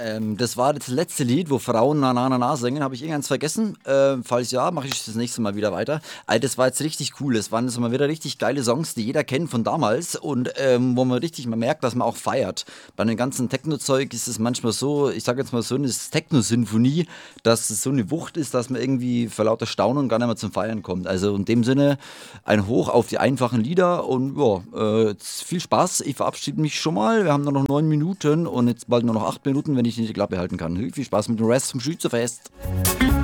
Das war das letzte Lied, wo Frauen na na na na singen. Habe ich irgendeins vergessen? Falls ja, mache ich das nächste Mal wieder weiter. Das war jetzt richtig cool. Das waren jetzt mal wieder richtig geile Songs, die jeder kennt von damals und wo man richtig mal merkt, dass man auch feiert. Bei dem ganzen Techno-Zeug ist es manchmal so, ich sage jetzt mal so eine Techno-Sinfonie, dass es so eine Wucht ist, dass man irgendwie vor lauter Staunen gar nicht mehr zum Feiern kommt. Also in dem Sinne ein Hoch auf die einfachen Lieder und ja, viel Spaß. Ich verabschiede mich schon mal. Wir haben nur noch 9 Minuten und jetzt bald nur noch 8 Minuten, wenn ich nicht die Klappe halten kann. Viel Spaß mit dem Rest vom Schützerfest.